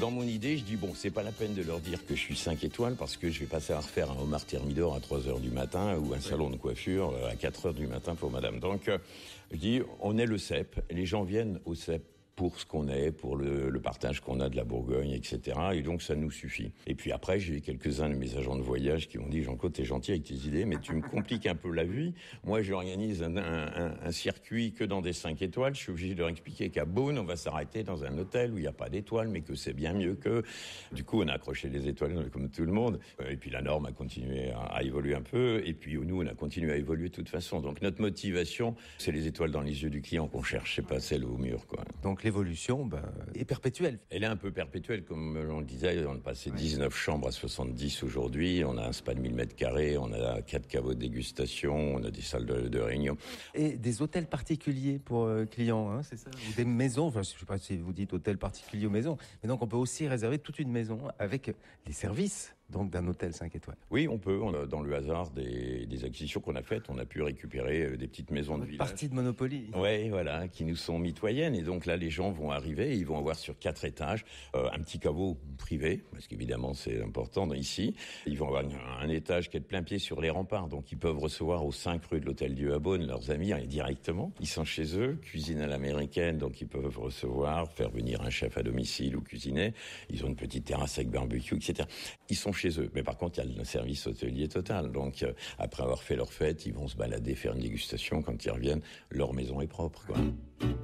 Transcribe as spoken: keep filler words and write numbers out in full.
dans mon idée, je dis, bon, c'est pas la peine de leur dire que je suis cinq étoiles parce que je vais pas savoir faire un homard thermidor à trois heures du matin ou un salon de coiffure à quatre heures du matin pour madame. Donc, euh, je dis, on est le C E P. Les gens viennent au C E P pour ce qu'on est, pour le, le partage qu'on a de la Bourgogne, et cetera. Et donc, ça nous suffit. Et puis après, j'ai eu quelques-uns de mes agents de voyage qui m'ont dit, Jean-Claude, t'es gentil avec tes idées, mais tu me compliques un peu la vie. Moi, j'organise un, un, un circuit que dans des cinq étoiles. Je suis obligé de leur expliquer qu'à Beaune, on va s'arrêter dans un hôtel où il n'y a pas d'étoiles, mais que c'est bien mieux que... Du coup, on a accroché les étoiles comme tout le monde. Et puis, la norme a continué à, à évoluer un peu. Et puis, nous, on a continué à évoluer de toute façon. Donc, notre motivation, c'est les étoiles dans les yeux du client qu'on cherche. C'est pas celle au mur, quoi. Donc, l'évolution, ben, est perpétuelle. Elle est un peu perpétuelle, comme on le disait. On a passé dix-neuf chambres à soixante-dix aujourd'hui. On a un spa de mille mètres carrés. On a quatre caveaux de dégustation. On a des salles de, de réunion. Et des hôtels particuliers pour euh, clients, hein, c'est ça? Ou des maisons. Enfin, je sais pas si vous dites hôtel particulier ou maison. Mais donc, on peut aussi réserver toute une maison avec les services, donc, d'un hôtel cinq étoiles. Oui, on peut. On a, dans le hasard des, des acquisitions qu'on a faites, on a pu récupérer des petites maisons de village. Partie de Monopoly. Ouais, voilà, qui nous sont mitoyennes. Et donc là, les gens vont arriver, ils vont avoir sur quatre étages euh, un petit caveau privé, parce qu'évidemment c'est important ici. Ils vont avoir un, un étage qui est de plein pied sur les remparts, donc ils peuvent recevoir aux cinq rue de l'Hôtel-Dieu à Beaune leurs amis hein, directement. Ils sont chez eux, cuisine à l'américaine, donc ils peuvent recevoir, faire venir un chef à domicile ou cuisiner. Ils ont une petite terrasse avec barbecue, et cetera. Ils sont chez eux. Mais par contre, il y a le service hôtelier total. Donc, euh, après avoir fait leur fête, ils vont se balader, faire une dégustation. Quand ils reviennent, leur maison est propre, quoi.